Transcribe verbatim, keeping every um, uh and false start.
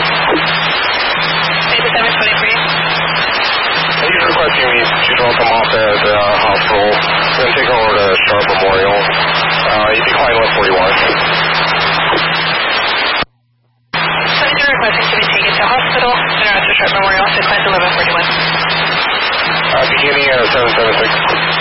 eighty-seven twenty-three. He's requesting me to drop him off at the uh, hospital. We're going to take him over to Sharp Memorial. Uh, he declined one forty-one. seventy-two requesting to be taken to hospital. General to Sharp Memorial, declined eleven forty-one. Uh, beginning at seven seven six.